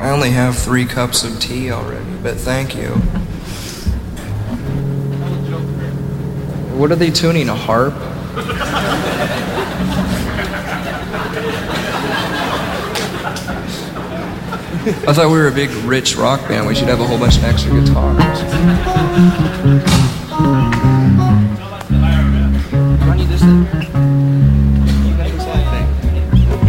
I only have 3 cups of tea already, but thank you. What are they tuning, a harp? I thought we were a big, rich rock band. We should have a whole bunch of extra guitars. Do I need this thing?